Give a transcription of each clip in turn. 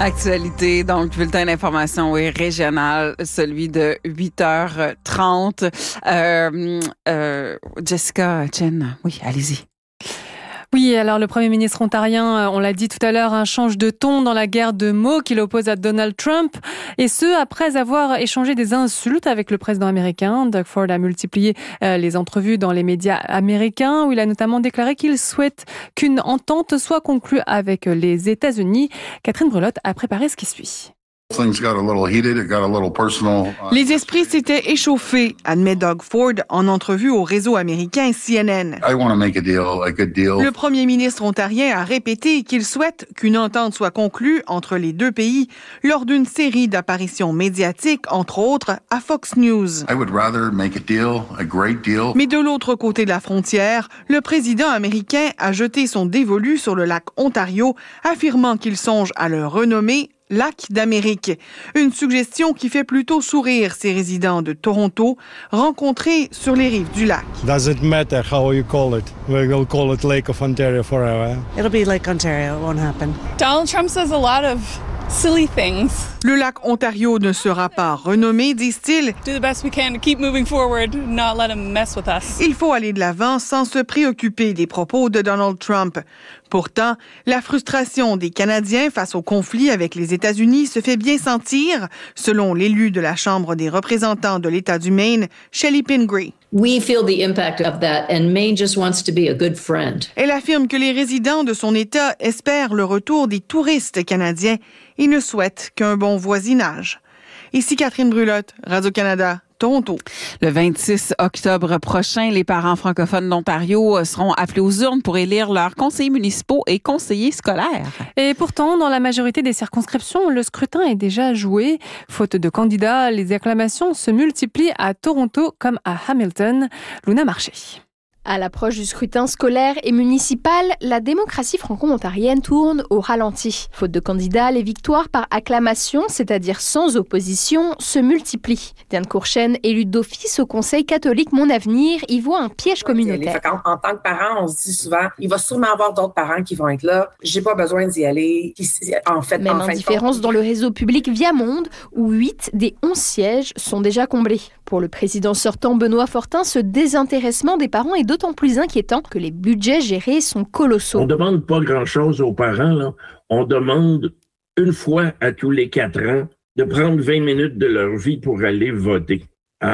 Actualité, donc bulletin d'information régional, celui de 8h30. Jessica, Jen, oui, allez-y. Oui, alors le Premier ministre ontarien, on l'a dit tout à l'heure, change de ton dans la guerre de mots qu'il oppose à Donald Trump. Et ce, après avoir échangé des insultes avec le président américain. Doug Ford a multiplié les entrevues dans les médias américains où il a notamment déclaré qu'il souhaite qu'une entente soit conclue avec les États-Unis. Catherine Brelotte a préparé ce qui suit. Les esprits s'étaient échauffés, admet Doug Ford en entrevue au réseau américain CNN. Le premier ministre ontarien a répété qu'il souhaite qu'une entente soit conclue entre les deux pays lors d'une série d'apparitions médiatiques, entre autres à Fox News. Mais de l'autre côté de la frontière, le président américain a jeté son dévolu sur le lac Ontario, affirmant qu'il songe à le renommer Lac d'Amérique. Une suggestion qui fait plutôt sourire ses résidents de Toronto rencontrés sur les rives du lac. Doesn't matter how you call it. We will call it Lake of Ontario forever. It'll be Lake Ontario. It won't happen. Donald Trump says a lot of silly things. Le lac Ontario ne sera pas renommé, disent-ils. Do the best we can to keep moving forward, not let him mess with us. Il faut aller de l'avant sans se préoccuper des propos de Donald Trump. Pourtant, la frustration des Canadiens face au conflit avec les États-Unis se fait bien sentir, selon l'élu de la Chambre des représentants de l'État du Maine, Shelley Pingree. We feel the impact of that, and Maine just wants to be a good friend. Elle affirme que les résidents de son État espèrent le retour des touristes canadiens et ne souhaitent qu'un bon voisinage. Ici Catherine Brelotte, Radio-Canada, Toronto. Le 26 octobre prochain, les parents francophones d'Ontario seront appelés aux urnes pour élire leurs conseillers municipaux et conseillers scolaires. Et pourtant, dans la majorité des circonscriptions, le scrutin est déjà joué. Faute de candidats, les acclamations se multiplient à Toronto comme à Hamilton. Luna Marché. À l'approche du scrutin scolaire et municipal, la démocratie franco-ontarienne tourne au ralenti. Faute de candidats, les victoires par acclamation, c'est-à-dire sans opposition, se multiplient. Diane Courchaine, élue d'office au Conseil catholique Mon Avenir, y voit un piège communautaire. En tant que parent, on se dit souvent, il va sûrement avoir d'autres parents qui vont être là. J'ai pas besoin d'y aller. Même indifférence dans le réseau public Via Monde, où 8 des 11 sièges sont déjà comblés. Pour le président sortant Benoît Fortin, ce désintéressement des parents est d'autant plus inquiétant que les budgets gérés sont colossaux. On ne demande pas grand-chose aux parents, là. On demande une fois à tous les 4 ans de prendre 20 minutes de leur vie pour aller voter.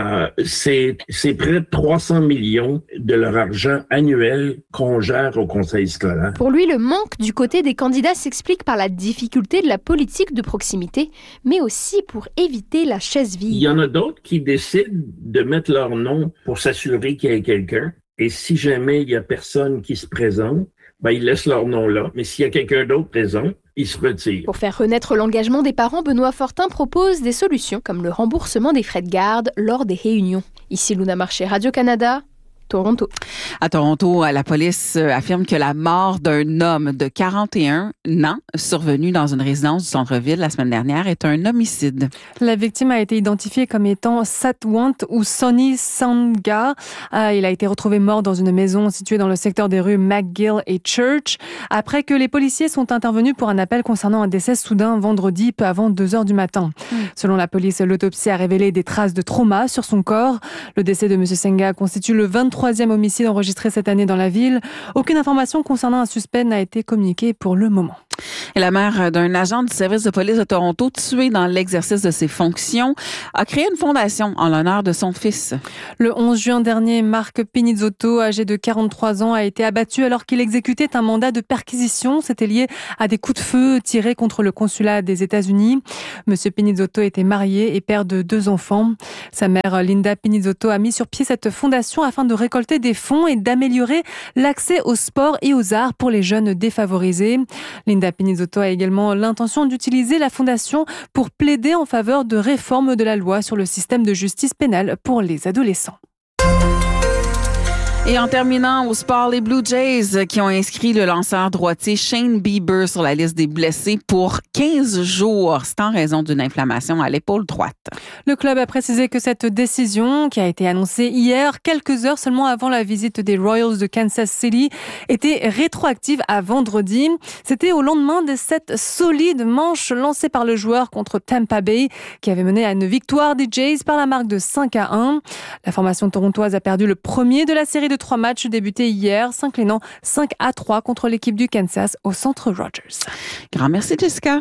C'est près de 300 millions de leur argent annuel qu'on gère au conseil scolaire. Pour lui, le manque du côté des candidats s'explique par la difficulté de la politique de proximité, mais aussi pour éviter la chaise vide. Il y en a d'autres qui décident de mettre leur nom pour s'assurer qu'il y ait quelqu'un. Et si jamais il y a personne qui se présente, ils laissent leur nom là. Mais s'il y a quelqu'un d'autre présent, ils se retirent. Pour faire renaître l'engagement des parents, Benoît Fortin propose des solutions comme le remboursement des frais de garde lors des réunions. Ici Luna Marché, Radio-Canada, Toronto. À Toronto, la police affirme que la mort d'un homme de 41 ans survenu dans une résidence du centre-ville la semaine dernière est un homicide. La victime a été identifiée comme étant Satwant ou Sonny Sangha. Il a été retrouvé mort dans une maison située dans le secteur des rues McGill et Church après que les policiers sont intervenus pour un appel concernant un décès soudain vendredi peu avant 2h du matin. Selon la police, l'autopsie a révélé des traces de trauma sur son corps. Le décès de M. Sangha constitue le 23e homicide enregistré cette année dans la ville. Aucune information concernant un suspect n'a été communiquée pour le moment. Et la mère d'un agent du service de police de Toronto tué dans l'exercice de ses fonctions a créé une fondation en l'honneur de son fils. Le 11 juin dernier, Marc Pinizzotto, âgé de 43 ans, a été abattu alors qu'il exécutait un mandat de perquisition. C'était lié à des coups de feu tirés contre le consulat des États-Unis. Monsieur Pinizzotto était marié et père de 2 enfants. Sa mère, Linda Pinizzotto, a mis sur pied cette fondation afin de récolter des fonds et d'améliorer l'accès au sport et aux arts pour les jeunes défavorisés. Linda Pinizzotto a également l'intention d'utiliser la fondation pour plaider en faveur de réforme de la loi sur le système de justice pénale pour les adolescents. Et en terminant au sport, les Blue Jays qui ont inscrit le lanceur droitier Shane Bieber sur la liste des blessés pour 15 jours. C'est en raison d'une inflammation à l'épaule droite. Le club a précisé que cette décision, qui a été annoncée hier, quelques heures seulement avant la visite des Royals de Kansas City, était rétroactive à vendredi. C'était au lendemain de cette solide manche lancée par le joueur contre Tampa Bay, qui avait mené à une victoire des Jays par la marque de 5-1. La formation torontoise a perdu le premier de la série de 3 matchs débutés hier, s'inclinant 5-3 contre l'équipe du Kansas au Centre Rogers. Grand merci, Jessica.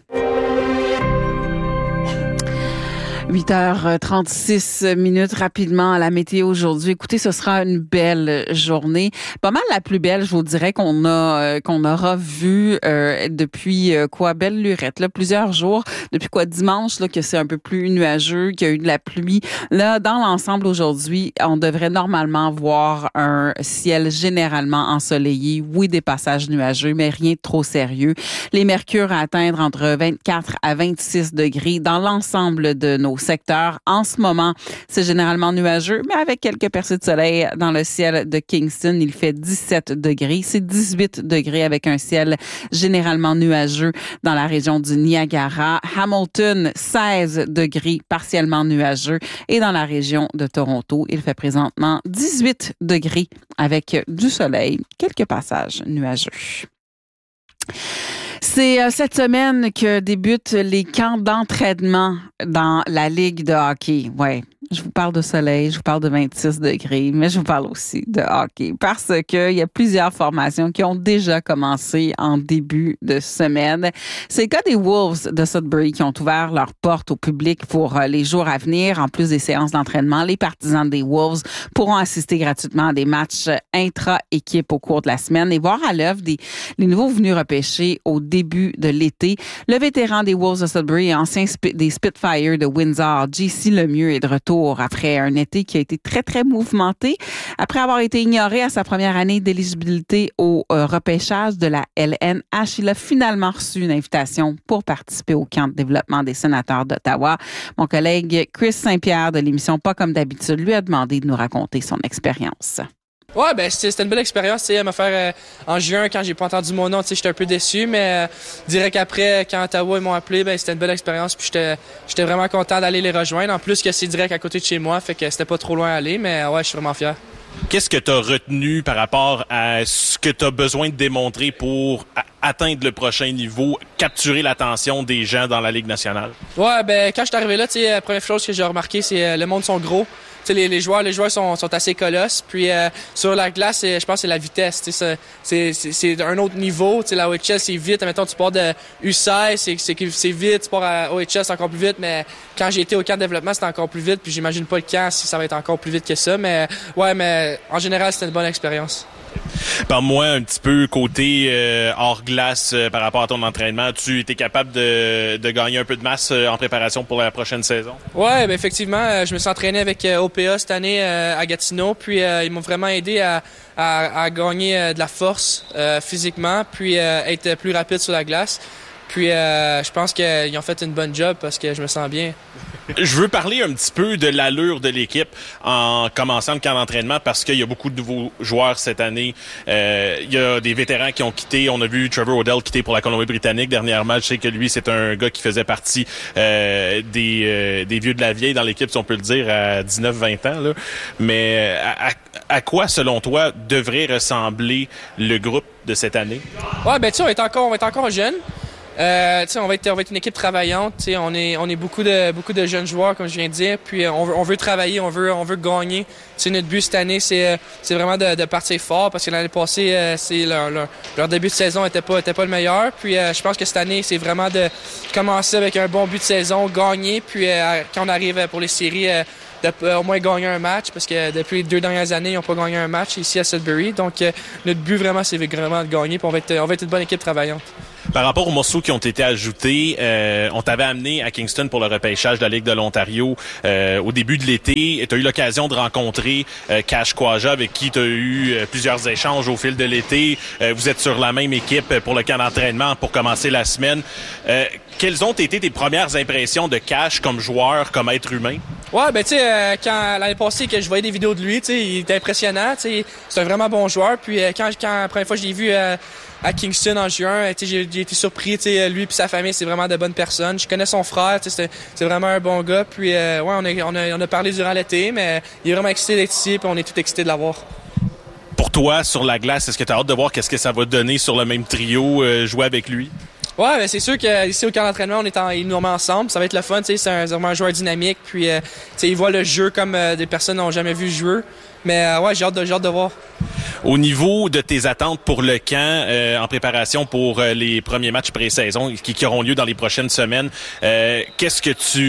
8h36 rapidement à la météo aujourd'hui. Écoutez, ce sera une belle journée. Pas mal la plus belle, je vous dirais, qu'on aura vu depuis belle lurette, là, plusieurs jours. Depuis dimanche, là, que c'est un peu plus nuageux, qu'il y a eu de la pluie. Là, dans l'ensemble aujourd'hui, on devrait normalement voir un ciel généralement ensoleillé. Oui, des passages nuageux, mais rien de trop sérieux. Les mercures à atteindre entre 24 à 26 degrés dans l'ensemble de nos secteurs. En ce moment, c'est généralement nuageux, mais avec quelques percées de soleil dans le ciel de Kingston, il fait 17 degrés. C'est 18 degrés avec un ciel généralement nuageux dans la région du Niagara. Hamilton, 16 degrés partiellement nuageux. Et dans la région de Toronto, il fait présentement 18 degrés avec du soleil, quelques passages nuageux. C'est cette semaine que débutent les camps d'entraînement dans la Ligue de hockey. Ouais, je vous parle de soleil, je vous parle de 26 degrés, mais je vous parle aussi de hockey parce que il y a plusieurs formations qui ont déjà commencé en début de semaine. C'est le cas des Wolves de Sudbury qui ont ouvert leurs portes au public pour les jours à venir. En plus des séances d'entraînement, les partisans des Wolves pourront assister gratuitement à des matchs intra-équipe au cours de la semaine et voir à l'œuvre les nouveaux venus repêchés au début de l'été. Le vétéran des Wolves de Sudbury et ancien des Spitfire de Windsor, JC Lemieux, est de retour après un été qui a été très, très mouvementé. Après avoir été ignoré à sa première année d'éligibilité au repêchage de la LNH, il a finalement reçu une invitation pour participer au camp de développement des sénateurs d'Ottawa. Mon collègue Chris Saint-Pierre de l'émission Pas comme d'habitude lui a demandé de nous raconter son expérience. Ouais, c'était une belle expérience, tu sais, à me faire en juin quand j'ai pas entendu mon nom, tu sais, j'étais un peu déçu, mais direct après, quand Ottawa ils m'ont appelé, c'était une belle expérience, puis j'étais vraiment content d'aller les rejoindre. En plus que c'est direct à côté de chez moi, fait que c'était pas trop loin à aller, mais ouais, je suis vraiment fier. Qu'est-ce que tu as retenu par rapport à ce que tu as besoin de démontrer pour atteindre le prochain niveau, capturer l'attention des gens dans la Ligue nationale? Ouais, quand je suis arrivé là, tu sais, la première chose que j'ai remarqué, c'est le monde sont gros. Tu sais, les joueurs sont assez colosses. Puis sur la glace, je pense que c'est la vitesse. Tu sais, c'est un autre niveau. Tu sais, la OHL, c'est vite. Mettons, tu pars de U16, c'est vite. Tu pars à OHL, c'est encore plus vite. Mais quand j'ai été au camp de développement, c'était encore plus vite. Puis j'imagine pas le camp si ça va être encore plus vite que ça. Mais ouais, mais en général, c'était une bonne expérience. Parle-moi un petit peu côté hors glace par rapport à ton entraînement. Tu étais capable de gagner un peu de masse en préparation pour la prochaine saison? Ouais, effectivement, je me suis entraîné avec OPA cette année à Gatineau, puis ils m'ont vraiment aidé à gagner de la force physiquement, puis être plus rapide sur la glace. Puis je pense qu'ils ont fait une bonne job parce que je me sens bien. Je veux parler un petit peu de l'allure de l'équipe en commençant le camp d'entraînement parce qu'il y a beaucoup de nouveaux joueurs cette année. Il y a des vétérans qui ont quitté. On a vu Trevor O'Dell quitter pour la Colombie-Britannique. Dernièrement, je sais que lui, c'est un gars qui faisait partie des vieux de la vieille dans l'équipe, si on peut le dire, à 19-20 ans. Là. Mais à quoi, selon toi, devrait ressembler le groupe de cette année? Ouais, tu sais, on est encore jeune. On va être une équipe travaillante. On est beaucoup de jeunes joueurs, comme je viens de dire. Puis on veut travailler, on veut gagner. Notre but cette année, c'est vraiment de partir fort parce que l'année passée, leur début de saison était pas le meilleur. Puis je pense que cette année, c'est vraiment de commencer avec un bon but de saison, gagner. Puis quand on arrive pour les séries, au moins gagner un match parce que depuis les 2 dernières années, ils n'ont pas gagné un match ici à Sudbury. Donc notre but vraiment, c'est vraiment de gagner. Puis on va être une bonne équipe travaillante. Par rapport aux morceaux qui ont été ajoutés, on t'avait amené à Kingston pour le repêchage de la Ligue de l'Ontario au début de l'été. Tu as eu l'occasion de rencontrer Cash Quaja avec qui tu as eu plusieurs échanges au fil de l'été. Vous êtes sur la même équipe pour le camp d'entraînement pour commencer la semaine. Quelles ont été tes premières impressions de Cash comme joueur, comme être humain? Ouais, ben tu sais, quand l'année passée que je voyais des vidéos de lui, tu sais, il était impressionnant, tu sais, c'est un vraiment bon joueur. Puis quand la première fois que je l'ai vu à Kingston en juin, tu sais, j'ai été surpris, tu sais, lui puis sa famille, c'est vraiment de bonnes personnes. Je connais son frère, tu sais, c'est vraiment un bon gars. Puis ouais, on a parlé durant l'été, mais il est vraiment excité d'être ici, puis on est tout excités de l'avoir. Pour toi, sur la glace, est-ce que tu as hâte de voir qu'est-ce que ça va donner sur le même trio, jouer avec lui? Ouais, ben c'est sûr qu'ici au camp d'entraînement, il nous remet ensemble. Ça va être le fun, tu sais, c'est vraiment un joueur dynamique. Puis, tu sais, il voit le jeu comme des personnes n'ont jamais vu jouer. Mais ouais, j'ai hâte de voir. Au niveau de tes attentes pour le camp, en préparation pour les premiers matchs pré-saison qui auront lieu dans les prochaines semaines, qu'est-ce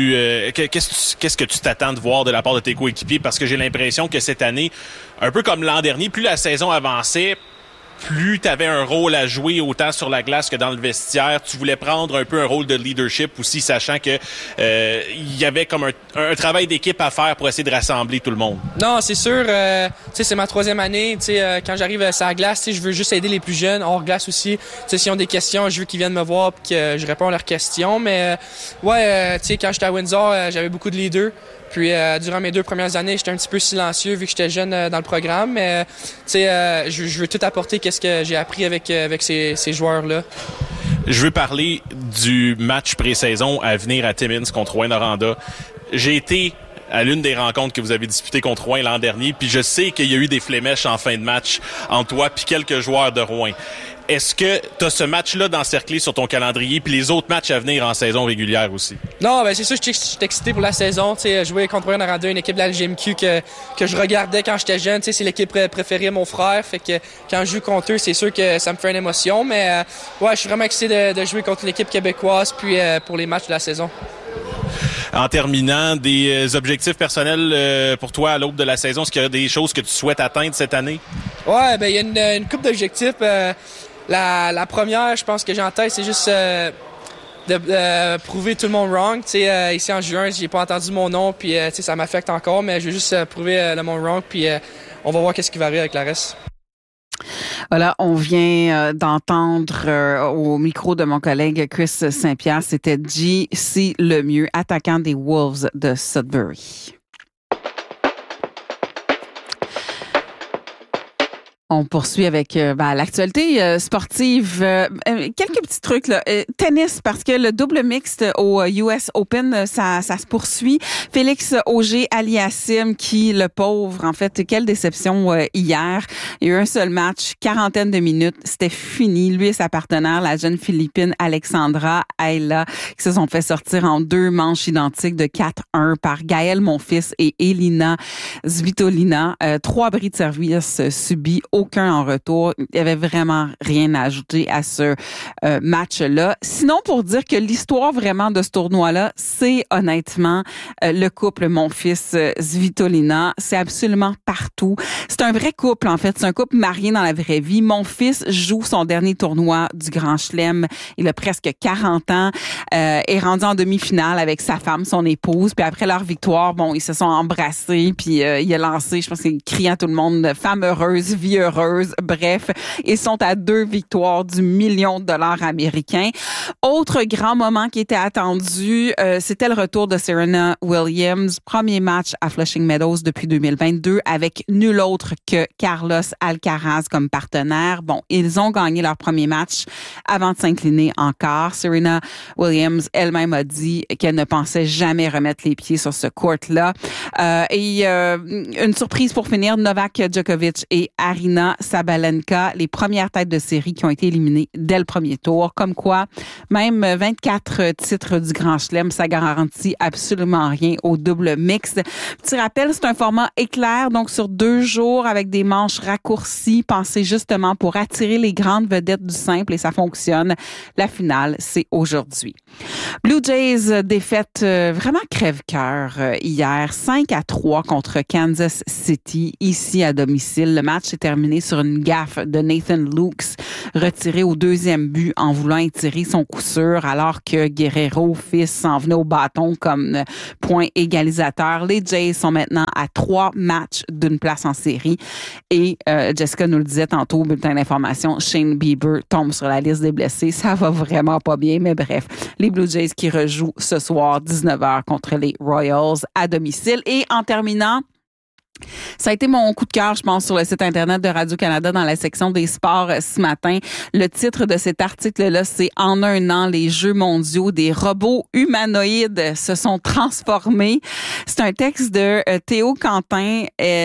que tu t'attends de voir de la part de tes coéquipiers? Parce que j'ai l'impression que cette année, un peu comme l'an dernier, plus la saison avançait, plus tu avais un rôle à jouer autant sur la glace que dans le vestiaire. Tu voulais prendre un peu un rôle de leadership aussi, sachant que il y avait comme un travail d'équipe à faire pour essayer de rassembler tout le monde. Non, c'est sûr. Tu sais, c'est ma 3e année. Tu sais, quand j'arrive sur la glace, tu sais, je veux juste aider les plus jeunes, hors glace aussi. Tu sais, s'ils ont des questions, je veux qu'ils viennent me voir et que je réponds à leurs questions. Mais ouais, tu sais, quand j'étais à Windsor, j'avais beaucoup de leaders. Puis durant mes 2 premières années, j'étais un petit peu silencieux vu que j'étais jeune dans le programme. Mais tu sais, je veux tout apporter qu'est-ce que j'ai appris avec ces joueurs-là. Je veux parler du match pré-saison à venir à Timmins contre Rouyn-Noranda. J'ai été à l'une des rencontres que vous avez disputées contre Rouyn l'an dernier, puis je sais qu'il y a eu des flémèches en fin de match entre toi puis quelques joueurs de Rouyn. Est-ce que tu as ce match-là d'encerclé sur ton calendrier puis les autres matchs à venir en saison régulière aussi? Non, ben c'est sûr, je suis excité pour la saison. Tu sais, jouer contre Rouyn-Noranda, une équipe de la LGMQ que je regardais quand j'étais jeune. Tu sais, c'est l'équipe préférée de mon frère. Fait que quand je joue contre eux, c'est sûr que ça me fait une émotion. Mais ouais, je suis vraiment excité de jouer contre une équipe québécoise puis pour les matchs de la saison. En terminant, des objectifs personnels pour toi à l'aube de la saison, est-ce qu'il y a des choses que tu souhaites atteindre cette année? Ouais, ben il y a une couple d'objectifs. La première, je pense que j'ai en tête, c'est juste de prouver tout le monde wrong. Tu sais, ici en juin, j'ai pas entendu mon nom, puis tu sais, ça m'affecte encore, mais je veux juste prouver le monde wrong, puis on va voir qu'est-ce qui va arriver avec la reste. Voilà, on vient d'entendre au micro de mon collègue Chris Saint-Pierre, c'était J.C. Lemieux, attaquant des Wolves de Sudbury. On poursuit avec l'actualité sportive. Quelques petits trucs là. Tennis, parce que le double mixte au US Open, ça se poursuit. Félix Auger-Aliassime, qui, le pauvre, en fait, quelle déception hier. Il y a eu un seul match, 40 de minutes, c'était fini. Lui et sa partenaire, la jeune Philippine Alexandra Ayla, qui se sont fait sortir en 2 manches identiques de 4-1 par Gaëlle Monfils et Elina Svitolina. 3 bris de service subis, aucun en retour. Il n'y avait vraiment rien à ajouter à ce match-là. Sinon, pour dire que l'histoire vraiment de ce tournoi-là, c'est honnêtement le couple Monfils-Svitolina. C'est absolument partout. C'est un vrai couple, en fait. C'est un couple marié dans la vraie vie. Mon fils joue son dernier tournoi du Grand Chelem. Il a presque 40 ans. Est rendu en demi-finale avec sa femme, son épouse. Puis après leur victoire, bon, ils se sont embrassés. Puis il a lancé, je pense qu'il crie à tout le monde, femme heureuse, vie heureuse. Bref, ils sont à 2 victoires du $1 million américain. Autre grand moment qui était attendu, c'était le retour de Serena Williams. Premier match à Flushing Meadows depuis 2022 avec nul autre que Carlos Alcaraz comme partenaire. Bon, ils ont gagné leur premier match avant de s'incliner en quart. Serena Williams elle-même a dit qu'elle ne pensait jamais remettre les pieds sur ce court-là. Et une surprise pour finir, Novak Djokovic et Aryna Sabalenka, les premières têtes de série qui ont été éliminées dès le premier tour. Comme quoi, même 24 titres du Grand Chelem, ça garantit absolument rien au double mixte. Petit rappel, c'est un format éclair, donc sur 2 jours avec des manches raccourcies, pensées justement pour attirer les grandes vedettes du simple et ça fonctionne. La finale, c'est aujourd'hui. Blue Jays défaite vraiment crève-cœur hier, 5-3 contre Kansas City, ici à domicile. Le match est terminé sur une gaffe de Nathan Lukes. retiré au deuxième but en voulant étirer son coup sûr alors que Guerrero, fils, s'en venait au bâton comme point égalisateur. Les Jays sont maintenant à 3 matchs d'une place en série et Jessica nous le disait tantôt au bulletin d'information, Shane Bieber tombe sur la liste des blessés. Ça va vraiment pas bien, mais bref, les Blue Jays qui rejouent ce soir 19h contre les Royals à domicile. Et en terminant, ça a été mon coup de cœur, je pense, sur le site Internet de Radio-Canada dans la section des sports ce matin. Le titre de cet article-là, c'est « En un an, les Jeux mondiaux des robots humanoïdes se sont transformés ». C'est un texte de Théo Quentin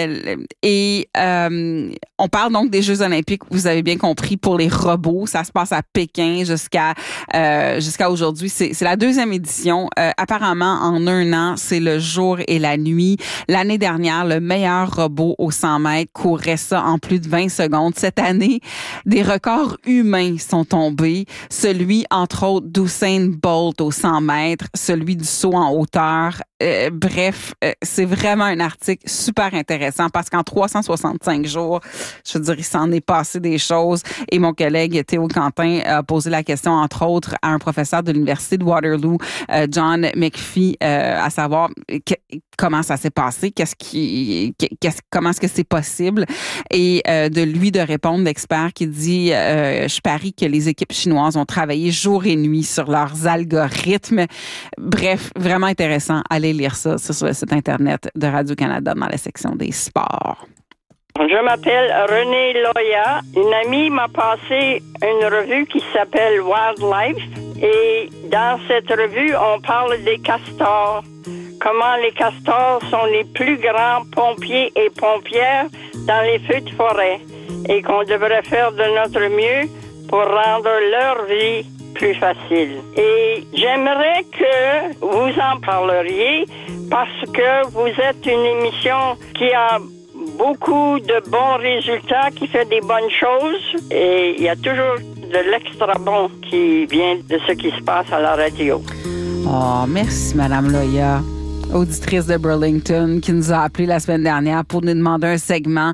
et on parle donc des Jeux olympiques, vous avez bien compris, pour les robots. Ça se passe à Pékin jusqu'à aujourd'hui. C'est la 2e édition. Apparemment, en un an, c'est le jour et la nuit. L'année dernière, le meilleur robot au 100 mètres courait ça en plus de 20 secondes. Cette année, des records humains sont tombés. Celui, entre autres, d'Usain Bolt au 100 mètres, celui du saut en hauteur. Bref, c'est vraiment un article super intéressant parce qu'en 365 jours, je veux dire, il s'en est passé des choses. Et mon collègue Théo Quentin a posé la question, entre autres, à un professeur de l'Université de Waterloo, John McPhee, à savoir comment ça s'est passé, comment est-ce que c'est possible, et de lui de répondre, l'expert qui dit je parie que les équipes chinoises ont travaillé jour et nuit sur leurs algorithmes. Bref, vraiment intéressant. Allez lire ça sur le site Internet de Radio-Canada dans la section des sports. Je m'appelle Renée Loya. Une amie m'a passé une revue qui s'appelle Wildlife et dans cette revue, on parle des castors. Comment les castors sont les plus grands pompiers et pompières dans les feux de forêt et qu'on devrait faire de notre mieux pour rendre leur vie plus facile. Et j'aimerais que vous en parleriez parce que vous êtes une émission qui a beaucoup de bons résultats, qui fait des bonnes choses et il y a toujours de l'extra bon qui vient de ce qui se passe à la radio. Oh, merci Madame Loya, auditrice de Burlington, qui nous a appelé la semaine dernière pour nous demander un segment.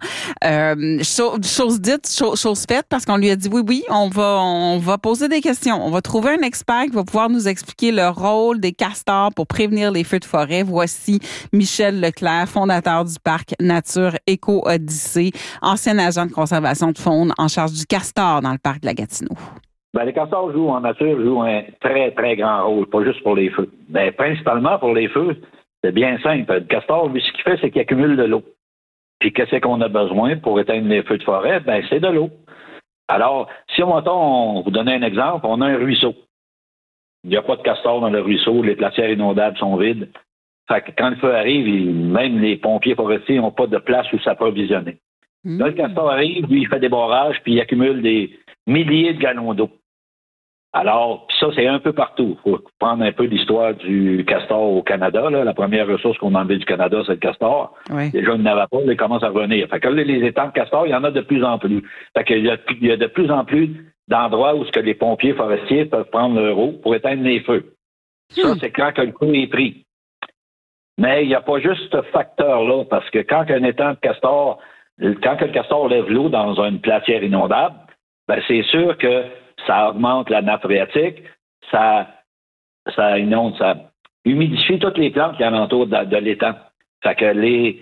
Chose dite, chose faite, parce qu'on lui a dit oui, on va poser des questions. On va trouver un expert qui va pouvoir nous expliquer le rôle des castors pour prévenir les feux de forêt. Voici Michel Leclerc, fondateur du parc Nature Éco-Odyssée, ancien agent de conservation de faune en charge du castor dans le parc de la Gatineau. Les castors jouent un très, très grand rôle, pas juste pour les feux. Principalement pour les feux, c'est bien simple. Le castor, lui, ce qu'il fait, c'est qu'il accumule de l'eau. Puis qu'est-ce qu'on a besoin pour éteindre les feux de forêt? C'est de l'eau. Alors, si on vous donne un exemple, on a un ruisseau. Il n'y a pas de castor dans le ruisseau, les glacières inondables sont vides. Fait que quand le feu arrive, même les pompiers forestiers n'ont pas de place où s'approvisionner. Là, le castor arrive, lui, il fait des barrages, puis il accumule des milliers de gallons d'eau. Alors, ça, c'est un peu partout. Il faut prendre un peu l'histoire du castor au Canada. Là. La première ressource qu'on a enlevée du Canada, c'est le castor. Oui. Déjà, il n'avait pas, il commence à revenir. Fait que là, les étangs de castor, il y en a de plus en plus. Fait qu'il y a de plus en plus d'endroits où les pompiers forestiers peuvent prendre leur eau pour éteindre les feux. Ça, c'est quand que le feu est pris. Mais il n'y a pas juste ce facteur-là, parce que quand le castor lève l'eau dans une glacière inondable, c'est sûr que ça augmente la nappe phréatique, ça inonde, ça humidifie toutes les plantes qui alentour de l'étang. Fait que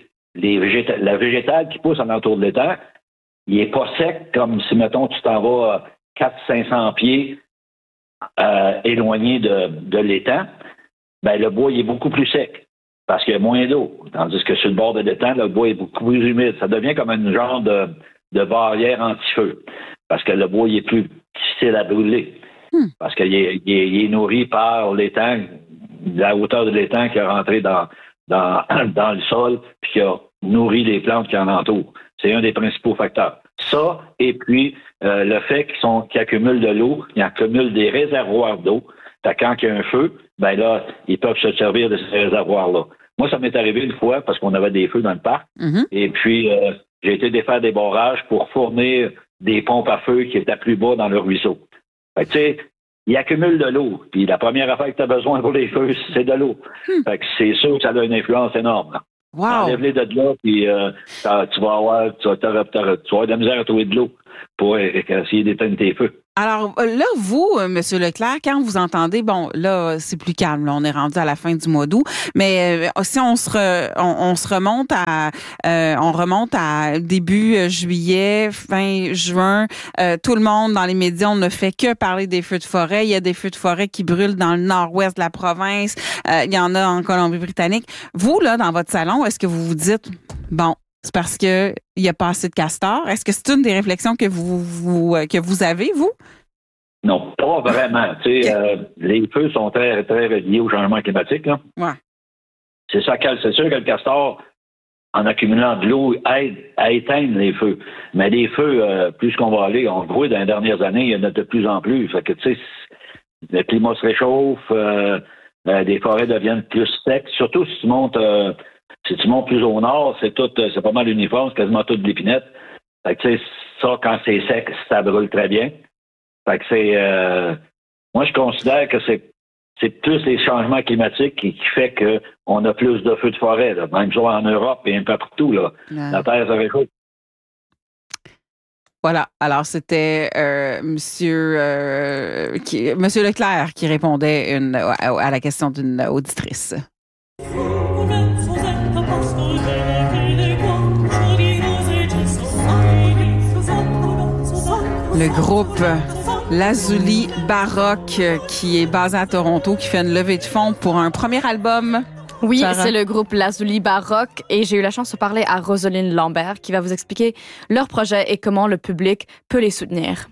la végétale qui pousse alentour de l'étang, il n'est pas sec comme si, mettons, tu t'en vas 400-500 pieds éloigné de l'étang. Le bois il est beaucoup plus sec parce qu'il y a moins d'eau. Tandis que sur le bord de l'étang, le bois est beaucoup plus humide. Ça devient comme un genre de barrière anti-feu. Parce que le bois il est plus difficile à brûler. Parce qu'il est nourri par l'étang, la hauteur de l'étang qui est rentré dans le sol puis qui a nourri les plantes qui en entourent. C'est un des principaux facteurs. Ça, et puis le fait qu'ils accumulent de l'eau, ils accumulent des réservoirs d'eau. Fait quand il y a un feu, là, ils peuvent se servir de ces réservoirs-là. Moi, ça m'est arrivé une fois parce qu'on avait des feux dans le parc. Et puis, j'ai été défaire des barrages pour fournir des pompes à feu qui étaient plus bas dans le ruisseau. Fait que, tu sais, ils accumulent de l'eau. Puis la première affaire que tu as besoin pour les feux, c'est de l'eau. Fait que c'est sûr que ça a une influence énorme. Là. Wow! Enlève-les de là, puis tu vas avoir de la misère à trouver de l'eau pour essayer d'éteindre tes feux. Alors là, vous, M. Leclerc, quand vous entendez, bon, là, c'est plus calme, là, on est rendu à la fin du mois d'août, mais si on se remonte à début juillet, fin juin, tout le monde dans les médias, on ne fait que parler des feux de forêt. Il y a des feux de forêt qui brûlent dans le nord-ouest de la province. Il y en a en Colombie-Britannique. Vous, là, dans votre salon, est-ce que vous vous dites, bon, c'est parce que il y a pas assez de castors? Est-ce que c'est une des réflexions que vous avez, vous? Non, pas vraiment. Tu sais, les feux sont très, très liés au changement climatique, là. Ouais. C'est sûr que le castor, en accumulant de l'eau, aide à éteindre les feux. Mais les feux, plus qu'on va aller, on le voit dans les dernières années, il y en a de plus en plus. Fait que, tu sais, le climat se réchauffe, les forêts deviennent plus secs. Surtout si tu montes plus au nord, c'est pas mal uniforme, c'est quasiment tout de l'épinette. Fait que, tu sais, ça, quand c'est sec, ça brûle très bien. Fait que moi, je considère que c'est plus les changements climatiques qui fait qu'on a plus de feux de forêt, là. Même ça en Europe et un peu partout, là. Ouais. La Terre se réchauffe. Voilà. Alors, c'était Monsieur Leclerc qui répondait à la question d'une auditrice. Le groupe Lazuli Baroque, qui est basé à Toronto, qui fait une levée de fonds pour un premier album. Oui, Sarah? C'est le groupe Lazuli Baroque et j'ai eu la chance de parler à Roseline Lambert qui va vous expliquer leur projet et comment le public peut les soutenir.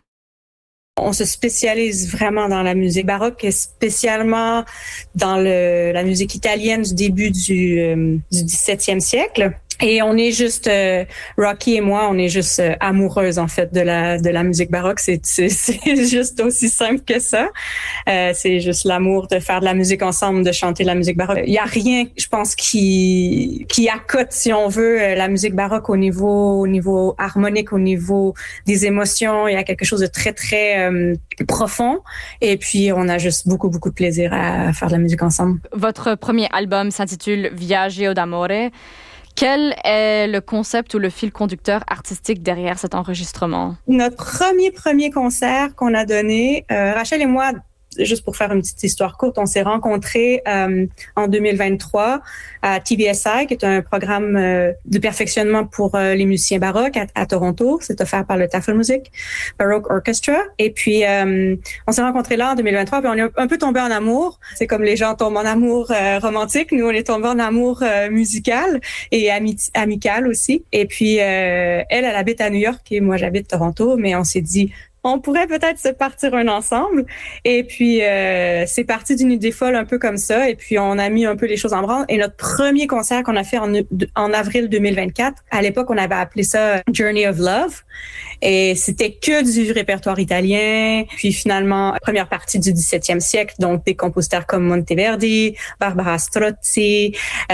On se spécialise vraiment dans la musique baroque et spécialement dans la musique italienne du début du 17e siècle. Et on est juste, Rocky et moi, on est juste amoureuses en fait de la musique baroque. C'est juste aussi simple que ça. C'est juste l'amour de faire de la musique ensemble, de chanter de la musique baroque. Il y a rien, je pense, qui accote, si on veut, la musique baroque au niveau harmonique, au niveau des émotions. Il y a quelque chose de très très profond. Et puis on a juste beaucoup de plaisir à faire de la musique ensemble. Votre premier album s'intitule Viaggio d'amore. Quel est le concept ou le fil conducteur artistique derrière cet enregistrement? Notre premier concert qu'on a donné, Rachel et moi, juste pour faire une petite histoire courte, on s'est rencontrés en 2023 à TVSI, qui est un programme de perfectionnement pour les musiciens baroques à Toronto. C'est offert par le Tafelmusik Baroque Orchestra. Et puis, on s'est rencontrés là en 2023, puis on est un peu tombés en amour. C'est comme les gens tombent en amour romantique. Nous, on est tombés en amour musical et amical aussi. Et puis, elle habite à New York et moi, j'habite Toronto, mais on s'est dit, on pourrait peut-être se partir un ensemble. Et puis, c'est parti d'une idée folle un peu comme ça. Et puis, on a mis un peu les choses en branle. Et notre premier concert qu'on a fait en avril 2024, à l'époque, on avait appelé ça Journey of Love. Et c'était que du répertoire italien. Puis finalement, première partie du 17e siècle, donc des compositeurs comme Monteverdi, Barbara Strozzi.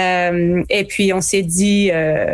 Et puis, on s'est dit,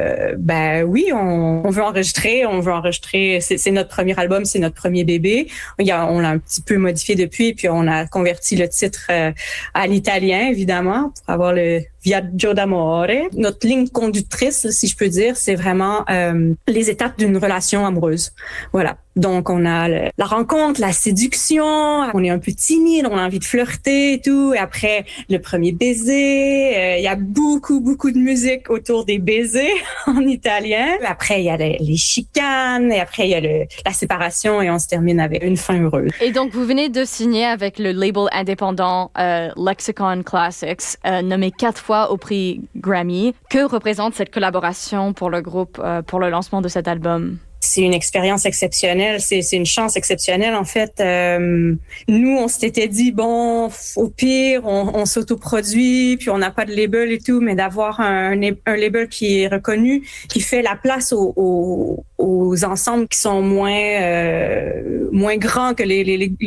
ben oui, on veut enregistrer. C'est notre premier album, c'est notre premier bébé. On l'a un petit peu modifié depuis, puis on a converti le titre à l'italien, évidemment, pour avoir le Viaggio d'amore. Notre ligne conductrice, si je peux dire, c'est vraiment les étapes d'une relation amoureuse. Voilà. Donc, on a la rencontre, la séduction, on est un peu timide, on a envie de flirter et tout. Et après, le premier baiser, il y a beaucoup de musique autour des baisers en italien. Après, il y a les chicanes, et après, il y a la séparation, et on se termine avec une fin heureuse. Et donc, vous venez de signer avec le label indépendant Lexicon Classics, nommé 4 fois au prix Grammy. Que représente cette collaboration pour le groupe, pour le lancement de cet album? C'est une expérience exceptionnelle, c'est une chance exceptionnelle en fait. Nous, on s'était dit bon, au pire, on s'autoproduit, puis on n'a pas de label et tout, mais d'avoir un label qui est reconnu, qui fait la place aux ensembles qui sont moins grands que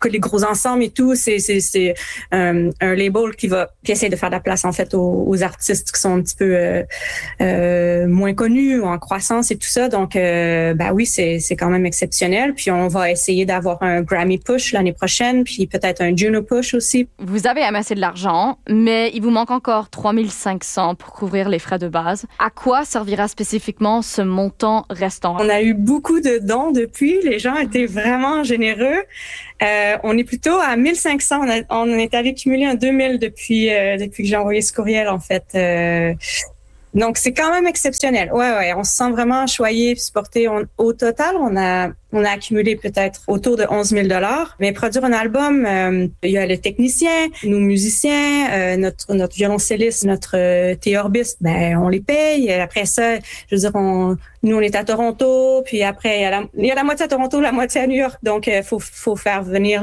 les gros ensembles et tout. C'est un label qui essaie de faire de la place en fait aux artistes qui sont un petit peu moins connus ou en croissance et tout ça. Donc oui, c'est quand même exceptionnel. Puis on va essayer d'avoir un Grammy push l'année prochaine, puis peut-être un Juno push aussi. Vous avez amassé de l'argent, mais il vous manque encore 3 500 pour couvrir les frais de base. À quoi servira spécifiquement ce montant restant? On a eu beaucoup de dons depuis. Les gens étaient vraiment généreux. On est plutôt à 1500. On est allé cumuler un 2000 depuis que j'ai envoyé ce courriel, en fait. Donc, c'est quand même exceptionnel. Ouais, on se sent vraiment choyé, supporté. Au total, on a accumulé peut-être autour de 11 000 $. Mais produire un album, il y a le technicien, nous musiciens, notre violoncelliste, notre théorbiste, on les paye. Après ça, je veux dire, nous on est à Toronto, puis après il y a la moitié à Toronto, la moitié à New York. Donc faut faire venir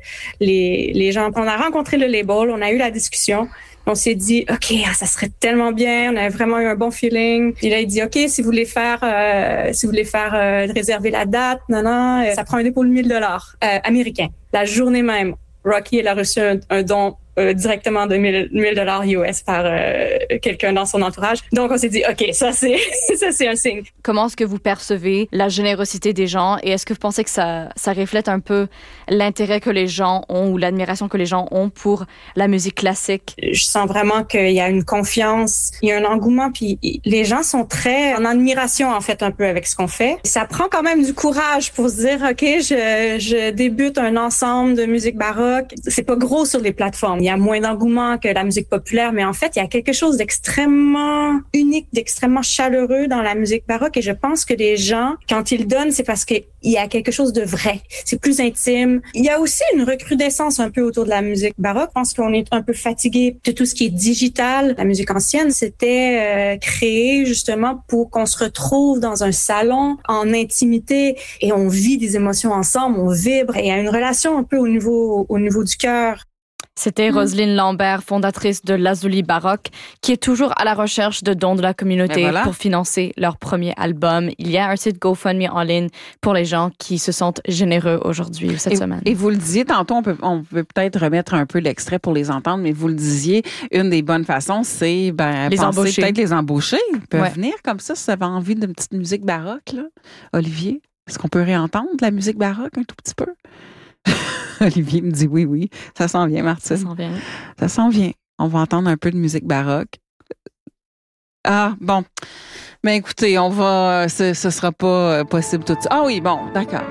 les gens. On a rencontré le label, on a eu la discussion. On s'est dit, OK, ça serait tellement bien. On avait vraiment eu un bon feeling. Puis là, il dit, OK, si vous voulez faire réserver la date, ça prend un dépôt de 1 000 $ américains. La journée même, Rocky, elle a reçu un don directement de 1 000 $ US par quelqu'un dans son entourage. Donc, on s'est dit, OK, ça c'est un signe. Comment est-ce que vous percevez la générosité des gens et est-ce que vous pensez que ça reflète un peu l'intérêt que les gens ont ou l'admiration que les gens ont pour la musique classique? Je sens vraiment qu'il y a une confiance, il y a un engouement, puis les gens sont très en admiration, en fait, un peu avec ce qu'on fait. Ça prend quand même du courage pour se dire, OK, je débute un ensemble de musique baroque. C'est pas gros sur les plateformes. Il y a moins d'engouement que la musique populaire, mais en fait, il y a quelque chose d'extrêmement unique, d'extrêmement chaleureux dans la musique baroque et je pense que les gens, quand ils donnent, c'est parce qu'il y a quelque chose de vrai. C'est plus intime. Il y a aussi une recrudescence un peu autour de la musique baroque. Je pense qu'on est un peu fatigué de tout ce qui est digital. La musique ancienne, c'était créé justement pour qu'on se retrouve dans un salon en intimité et on vit des émotions ensemble, on vibre et il y a une relation un peu au niveau du cœur. C'était Roselyne Lambert, fondatrice de Lazuli Baroque, qui est toujours à la recherche de dons de la communauté pour financer leur premier album. Il y a un site GoFundMe en ligne pour les gens qui se sentent généreux aujourd'hui, cette semaine. Et vous le disiez, tantôt, on peut peut-être remettre un peu l'extrait pour les entendre, mais vous le disiez, une des bonnes façons, c'est les embaucher. Peut-être les embaucher. Ils peuvent venir comme ça, si vous avez envie d'une petite musique baroque, là. Olivier, est-ce qu'on peut réentendre la musique baroque un tout petit peu? Olivier me dit oui. Ça s'en vient, Martine. Ça s'en vient. On va entendre un peu de musique baroque. Ah, bon. Mais écoutez, ce sera pas possible tout de suite. Ah oui, bon, d'accord.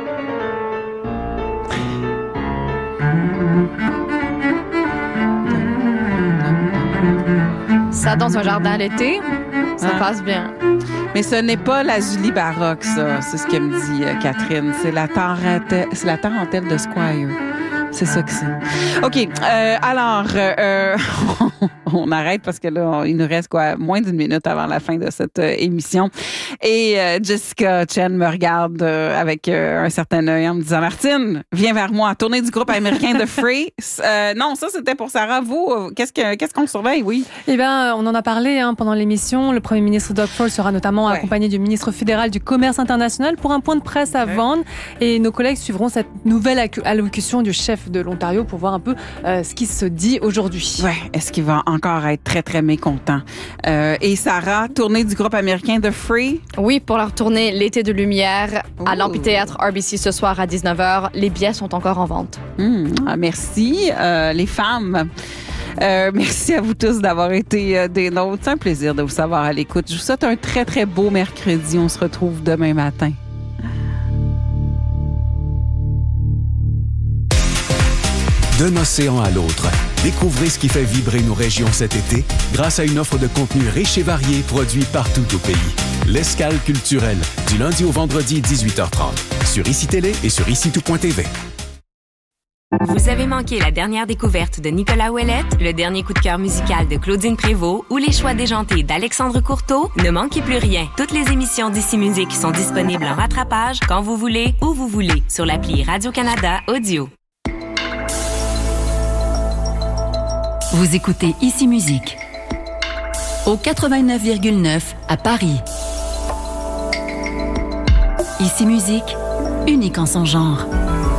Ça, dans un jardin l'été, ça passe bien. Mais ce n'est pas la Lazuli baroque, ça. C'est ce qu'elle me dit, Catherine. C'est la tarentelle de Squire. C'est ça que c'est. OK. Alors, on arrête parce que là, il nous reste moins d'1 minute avant la fin de cette émission. Et Jessica Chen me regarde avec un certain œil en me disant, Martine, viens vers moi. Tournée du groupe américain de Free. Non, ça, c'était pour Sarah. Vous, qu'est-ce qu'on surveille, oui? Eh bien, on en a parlé pendant l'émission. Le premier ministre Doug Ford sera notamment accompagné du ministre fédéral du Commerce international pour un point de presse à Vaughan. Et nos collègues suivront cette nouvelle allocution du chef de l'Ontario pour voir un peu ce qui se dit aujourd'hui. Ouais, est-ce qu'il va encore être très, très mécontent? Et Sarah, tournée du groupe américain de Free? Oui, pour leur tournée L'été de lumière à l'amphithéâtre RBC ce soir à 19h. Les billets sont encore en vente. Merci. Les femmes... merci à vous tous d'avoir été des nôtres. C'est un plaisir de vous savoir à l'écoute. Je vous souhaite un très, très beau mercredi. On se retrouve demain matin. D'un océan à l'autre, découvrez ce qui fait vibrer nos régions cet été grâce à une offre de contenu riche et varié produit partout au pays. L'Escale culturelle, du lundi au vendredi 18h30, sur ICI Télé et sur ICITout.tv. Vous avez manqué la dernière découverte de Nicolas Ouellette, le dernier coup de cœur musical de Claudine Prévost ou les choix déjantés d'Alexandre Courteau? Ne manquez plus rien. Toutes les émissions d'ICI Musique sont disponibles en rattrapage quand vous voulez, où vous voulez, sur l'appli Radio-Canada Audio. Vous écoutez ICI Musique au 89,9 à Paris. ICI Musique, unique en son genre.